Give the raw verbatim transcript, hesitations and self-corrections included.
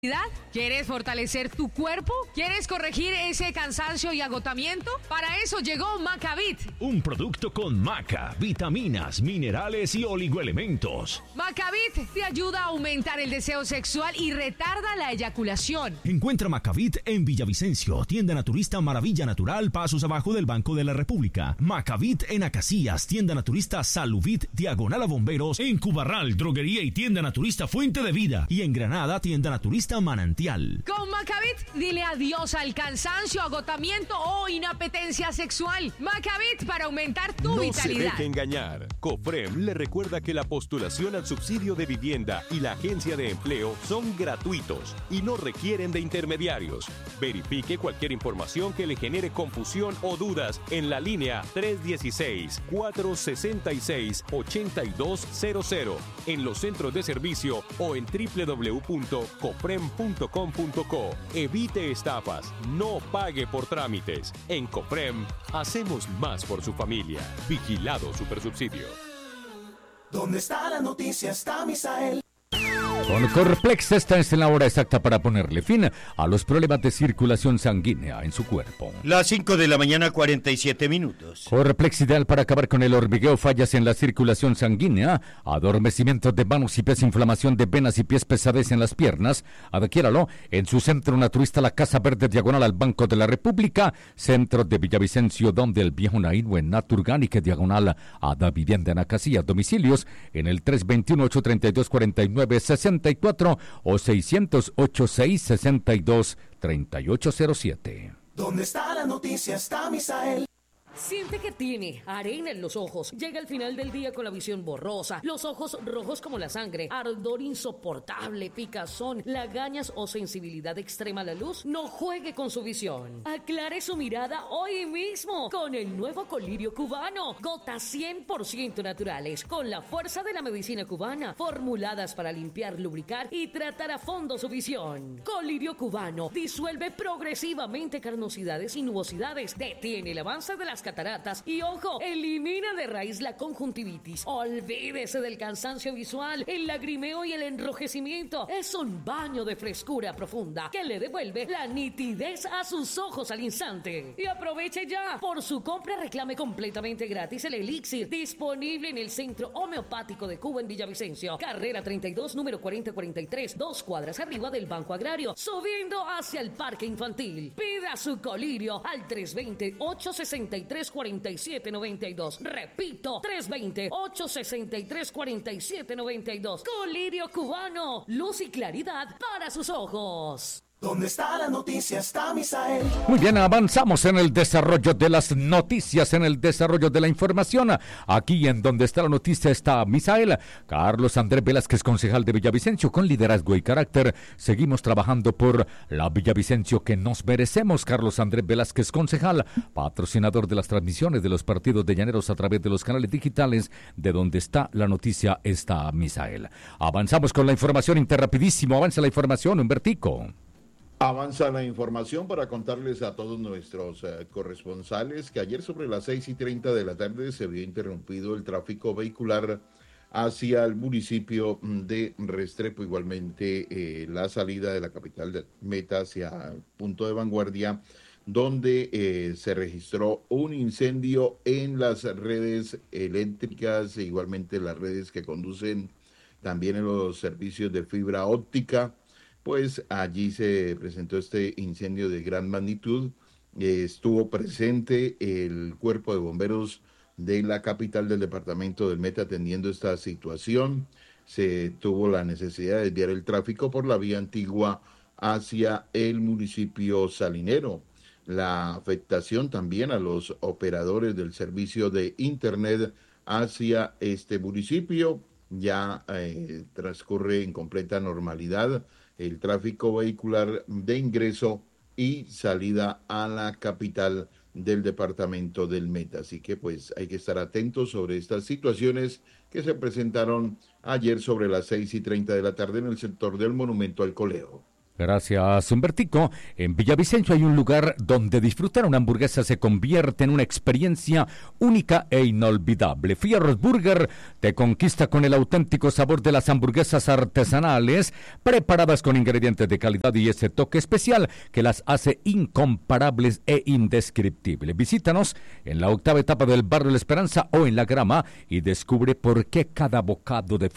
¿Quieres fortalecer tu cuerpo? ¿Quieres corregir ese cansancio y agotamiento? Para eso llegó Macavit, un producto con maca, vitaminas, minerales y oligoelementos. Macavit te ayuda a aumentar el deseo sexual y retarda la eyaculación. Encuentra Macavit en Villavicencio, tienda naturista Maravilla Natural, pasos abajo del Banco de la República. Macavit en Acacias, tienda naturista Saluvit, diagonal a Bomberos. En Cubarral, droguería y tienda naturista Fuente de Vida. Y en Granada, tienda naturista Manantial. Con Macavit, dile adiós al cansancio, agotamiento o inapetencia sexual. Macavit para aumentar tu no vitalidad. No se deje engañar. COFREM le recuerda que la postulación al subsidio de vivienda y la agencia de empleo son gratuitos y no requieren de intermediarios. Verifique cualquier información que le genere confusión o dudas en la línea tres uno seis, cuatro seis seis, ocho dos cero cero, en los centros de servicio o en doble u doble u doble u punto cofrem punto com punto co. Evite estafas, no pague por trámites. En COFREM hacemos más por su familia. Vigilado Supersubsidio. ¿Dónde está la noticia? Está Misael. Con Corplex esta es la hora exacta para ponerle fin a los problemas de circulación sanguínea en su cuerpo. Las cinco de la mañana, cuarenta y siete minutos. Corplex ideal para acabar con el hormigueo, fallas en la circulación sanguínea, adormecimiento de manos y pies, inflamación de venas y pies, pesadez en las piernas. Adquiéralo en su centro naturista La Casa Verde, diagonal al Banco de la República, centro de Villavicencio, donde el viejo Naído en Naturgánica, diagonal a Da Vivienda en Acacias. Domicilios en el tres dos uno, ocho tres dos, cuatro nueve seis cuatro o seiscientos ochenta y seis, sesenta y dos, treinta y ocho cero siete. ¿Dónde está la noticia? Está Misael. Siente que tiene arena en los ojos. Llega al final del día con la visión borrosa, los ojos rojos como la sangre, ardor insoportable, picazón, lagañas o sensibilidad extrema a la luz. No juegue con su visión. Aclare su mirada hoy mismo con el nuevo colirio cubano. Gotas cien por ciento naturales, con la fuerza de la medicina cubana, formuladas para limpiar, lubricar y tratar a fondo su visión. Colirio cubano disuelve progresivamente carnosidades y nubosidades, detiene el avance de las cataratas y, ojo, elimina de raíz la conjuntivitis. Olvídese del cansancio visual, el lagrimeo y el enrojecimiento. Es un baño de frescura profunda que le devuelve la nitidez a sus ojos al instante. Y aproveche ya. Por su compra reclame completamente gratis el elixir, disponible en el Centro Homeopático de Cuba en Villavicencio, carrera treinta y dos, número cuarenta cuarenta y tres, dos cuadras arriba del Banco Agrario, subiendo hacia el Parque Infantil. Pida su colirio al tres dos cero, ocho seis tres, cuatro siete nueve dos. Repito, tres dos cero, ocho seis tres, cuatro siete nueve dos. Colirio cubano, luz y claridad para sus ojos. ¿Dónde está la noticia? Está Misael. Muy bien, avanzamos en el desarrollo de las noticias, en el desarrollo de la información. Aquí en Donde está la noticia está Misael. Carlos Andrés Velázquez, concejal de Villavicencio, con liderazgo y carácter. Seguimos trabajando por la Villavicencio que nos merecemos. Carlos Andrés Velázquez, concejal, patrocinador de las transmisiones de los partidos de Llaneros a través de los canales digitales. De Donde está la noticia está Misael. Avanzamos con la información interrapidísimo. Avanza la información, Humbertico. Avanza la información para contarles a todos nuestros uh, corresponsales que ayer sobre las seis y treinta de la tarde se vio interrumpido el tráfico vehicular hacia el municipio de Restrepo. Igualmente eh, la salida de la capital de Meta hacia el punto de Vanguardia, donde eh, se registró un incendio en las redes eléctricas e igualmente las redes que conducen también en los servicios de fibra óptica. Pues allí se presentó este incendio de gran magnitud. Eh, estuvo presente el cuerpo de bomberos de la capital del departamento del Meta atendiendo esta situación. Se tuvo la necesidad de desviar el tráfico por la vía antigua hacia el municipio salinero. La afectación también a los operadores del servicio de internet hacia este municipio ya eh, transcurre en completa normalidad el tráfico vehicular de ingreso y salida a la capital del departamento del Meta. Así que pues hay que estar atentos sobre estas situaciones que se presentaron ayer sobre las seis y treinta de la tarde en el sector del Monumento al Colegio. Gracias, Humbertico. En Villavicencio hay un lugar donde disfrutar una hamburguesa se convierte en una experiencia única e inolvidable. Fierros Burger te conquista con el auténtico sabor de las hamburguesas artesanales, preparadas con ingredientes de calidad y ese toque especial que las hace incomparables e indescriptibles. Visítanos en la octava etapa del barrio La Esperanza o en La Grama y descubre por qué cada bocado de